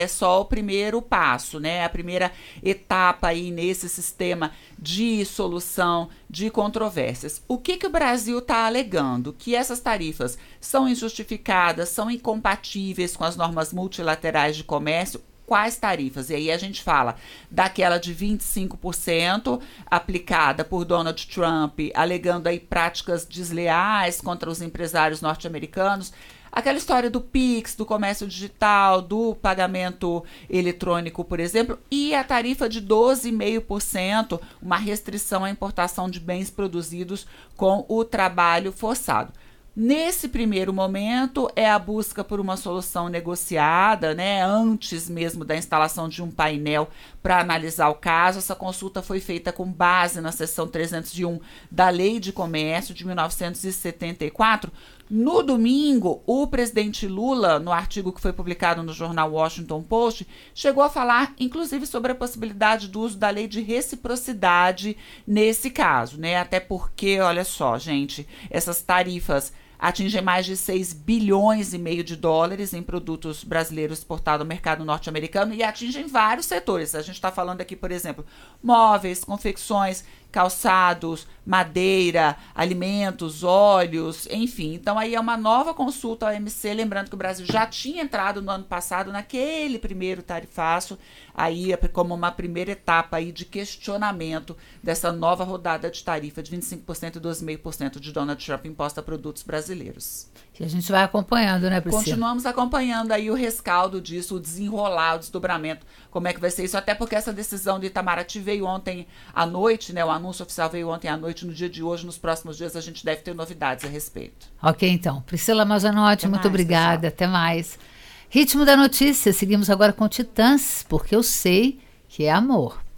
é só o primeiro passo, né? A primeira etapa aí nesse sistema de solução de controvérsias. O que o Brasil está alegando? Que essas tarifas são injustificadas, são incompatíveis com as normas multilaterais de comércio. Quais tarifas? E aí a gente fala daquela de 25% aplicada por Donald Trump, alegando aí práticas desleais contra os empresários norte-americanos. Aquela história do Pix, do comércio digital, do pagamento eletrônico, por exemplo, e a tarifa de 12,5%, uma restrição à importação de bens produzidos com o trabalho forçado. Nesse primeiro momento, é a busca por uma solução negociada, né, antes mesmo da instalação de um painel para analisar o caso. Essa consulta foi feita com base na seção 301 da Lei de Comércio de 1974. No domingo, o presidente Lula, no artigo que foi publicado no jornal Washington Post, chegou a falar, inclusive, sobre a possibilidade do uso da lei de reciprocidade nesse caso, né? Até porque, olha só, gente, essas tarifas atingem mais de 6 bilhões e meio de dólares em produtos brasileiros exportados ao mercado norte-americano e atingem vários setores. A gente está falando aqui, por exemplo, móveis, confecções, calçados, madeira, alimentos, óleos, enfim. Então aí é uma nova consulta ao OMC, lembrando que o Brasil já tinha entrado no ano passado naquele primeiro tarifaço, aí como uma primeira etapa aí de questionamento dessa nova rodada de tarifa de 25% e 12,5% de Donald Trump imposta a produtos brasileiros. E a gente vai acompanhando, né, Priscila? Continuamos acompanhando aí o rescaldo disso, o desenrolar, o desdobramento, como é que vai ser isso, até porque essa decisão de Itamaraty veio ontem à noite, né, o anúncio oficial veio ontem à noite, no dia de hoje, nos próximos dias a gente deve ter novidades a respeito. Ok, então. Priscila Mazanotti, muito obrigada, pessoal. até mais. Ritmo da notícia, seguimos agora com Titãs, porque eu sei que é amor.